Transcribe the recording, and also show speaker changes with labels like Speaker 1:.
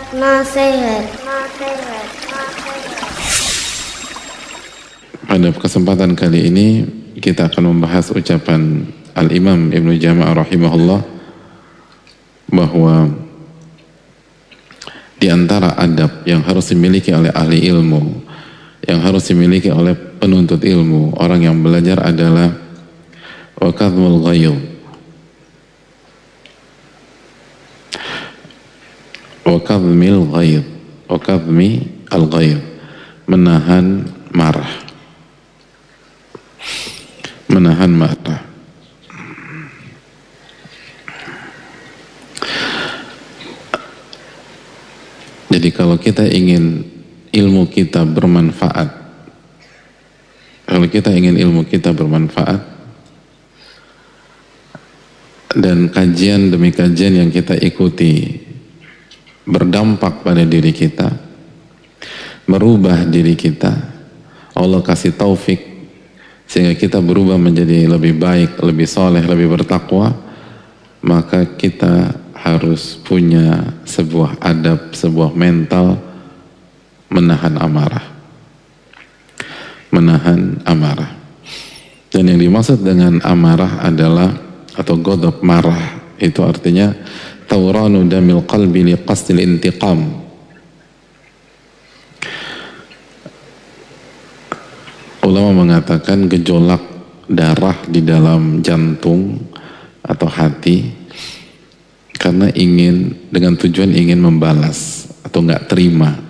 Speaker 1: Nasihat.
Speaker 2: Pada kesempatan kali ini kita akan membahas ucapan Al-Imam Ibnu Jama'ah rahimahullah bahwa di antara adab yang harus dimiliki oleh ahli ilmu, yang harus dimiliki oleh penuntut ilmu, orang yang belajar adalah wa kadhmul ghayz, wa kadhmil ghayz, wa kadhmi al-ghayz, menahan marah. Menahan marah. Jadi kalau kita ingin ilmu kita bermanfaat, dan kajian demi kajian yang kita ikuti berdampak pada diri kita, merubah diri kita, Allah kasih taufik sehingga kita berubah menjadi lebih baik, lebih soleh, lebih bertakwa, maka kita harus punya sebuah adab, sebuah mental menahan amarah. Menahan amarah. Dan yang dimaksud dengan amarah adalah, atau ghadab, marah, itu artinya tawranu damil qalbi liqasdil intiqam. Ulama mengatakan gejolak darah di dalam jantung atau hati karena dengan tujuan ingin membalas atau nggak terima